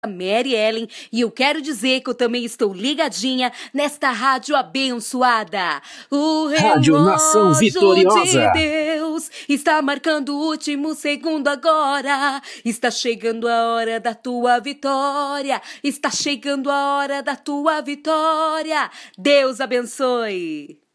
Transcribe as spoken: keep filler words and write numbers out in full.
Mary Ellen, e eu quero dizer que eu também estou ligadinha nesta rádio abençoada. O Rádio Nação Vitoriosa de Deus está marcando o último segundo agora. Está chegando a hora da tua vitória. Está chegando a hora da tua vitória. Deus abençoe.